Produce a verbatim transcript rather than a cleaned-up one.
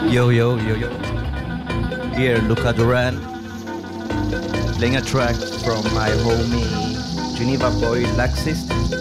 Yo, yo, yo, yo. Here, Luca Duran, playing a track from my homie Geneva Boy Laxist.